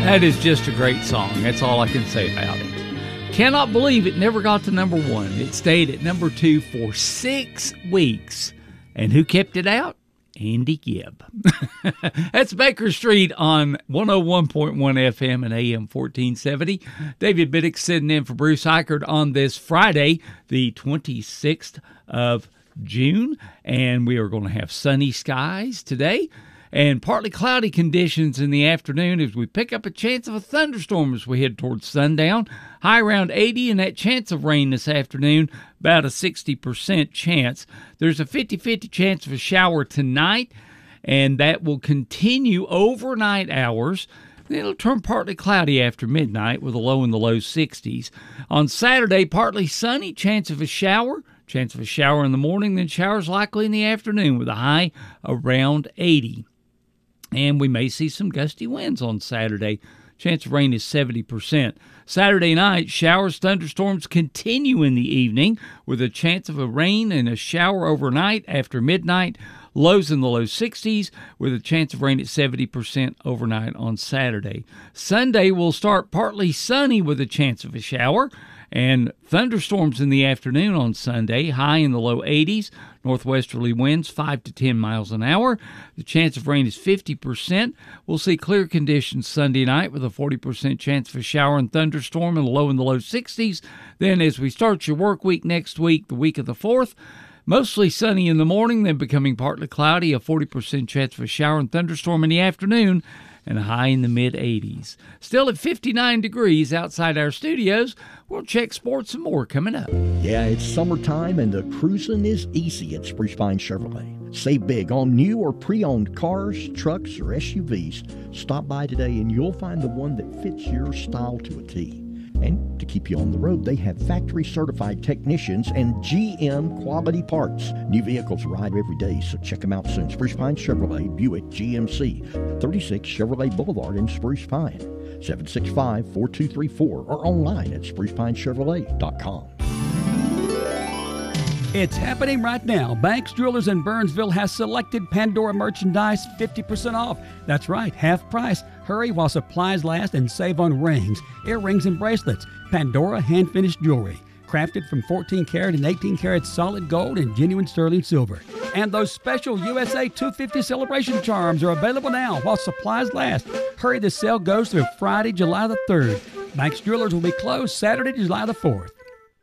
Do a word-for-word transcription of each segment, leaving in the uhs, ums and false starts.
That is just a great song. That's all I can say about it. Cannot believe it never got to number one. It stayed at number two for six weeks. And who kept it out? Andy Gibb. That's Baker Street on one oh one point one F M and A M fourteen seventy. David Biddick sitting in for Bruce Eichert on this Friday, the twenty-sixth of June. And we are going to have sunny skies today and partly cloudy conditions in the afternoon as we pick up a chance of a thunderstorm as we head towards sundown. High around eighty, and that chance of rain this afternoon, about a sixty percent chance. There's a fifty-fifty chance of a shower tonight, and that will continue overnight hours. Then it'll turn partly cloudy after midnight with a low in the low sixties. On Saturday, partly sunny, chance of a shower. Chance of a shower in the morning, then showers likely in the afternoon with a high around eighty. And we may see some gusty winds on Saturday. Chance of rain is seventy percent. Saturday night, showers, thunderstorms continue in the evening with a chance of a rain and a shower overnight after midnight. Lows in the low sixties with a chance of rain at seventy percent overnight on Saturday. Sunday will start partly sunny with a chance of a shower and thunderstorms in the afternoon on Sunday, high in the low eighties, northwesterly winds five to ten miles an hour. The chance of rain is fifty percent. We'll see clear conditions Sunday night with a forty percent chance of a shower and thunderstorm and a low in the low sixties. Then as we start your work week next week, the week of the fourth, mostly sunny in the morning, then becoming partly cloudy, a forty percent chance of a shower and thunderstorm in the afternoon, and a high in the mid-eighties. Still at fifty-nine degrees outside our studios. We'll check sports and more coming up. Yeah, it's summertime and the cruising is easy at Spruce Pine Chevrolet. Save big on new or pre-owned cars, trucks, or S U Vs. Stop by today and you'll find the one that fits your style to a T. And to keep you on the road, they have factory-certified technicians and G M quality parts. New vehicles arrive every day, so check them out soon. Spruce Pine Chevrolet, Buick G M C, thirty-six Chevrolet Boulevard in Spruce Pine, seven six five, four two three four, or online at spruce pine chevrolet dot com. It's happening right now. Banks, Jewelers in Burnsville has selected Pandora merchandise fifty percent off. That's right, half price. Hurry while supplies last and save on rings, earrings, and bracelets. Pandora hand-finished jewelry, crafted from fourteen karat and eighteen karat solid gold and genuine sterling silver. And those special U S A two fifty celebration charms are available now while supplies last. Hurry, the sale goes through Friday, July the third. Banks Jewelers will be closed Saturday, July the fourth.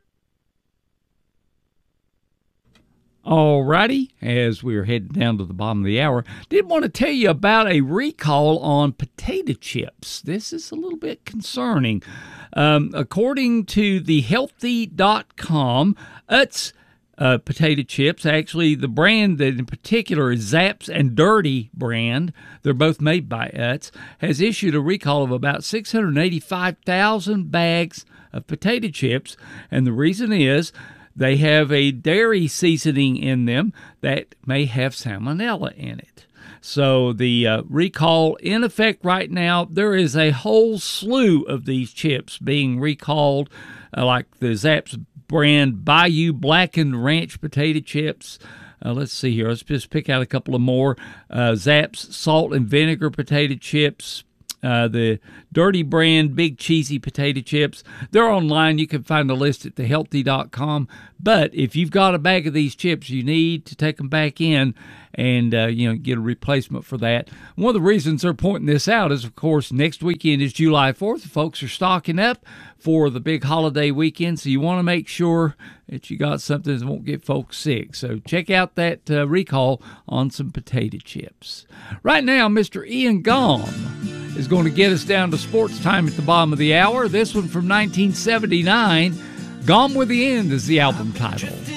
All righty, as we're heading down to the bottom of the hour, did want to tell you about a recall on potato chips. This is a little bit concerning. Um, according to the healthy dot com, Utz uh, potato chips, actually the brand that in particular is Zapp's and Dirty brand, they're both made by Utz, has issued a recall of about six hundred eighty-five thousand bags of potato chips, and the reason is they have a dairy seasoning in them that may have salmonella in it. So the uh, recall in effect right now, there is a whole slew of these chips being recalled, uh, like the Zapp's brand Bayou Blackened Ranch potato chips. Uh, let's see here. Let's just pick out a couple of more. Uh, Zapp's Salt and Vinegar potato chips. Uh, the Dirty brand Big Cheesy potato chips. They're online. You can find a list at the healthy dot com. But if you've got a bag of these chips, you need to take them back in and uh, you know, get a replacement for that. One of the reasons they're pointing this out is, of course, next weekend is July fourth. Folks are stocking up for the big holiday weekend, so you want to make sure that you got something that won't get folks sick. So check out that uh, recall on some potato chips. Right now, Mister Ian Gaume is going to get us down to sports time at the bottom of the hour. This one from nineteen seventy-nine, Gone with the End is the album title.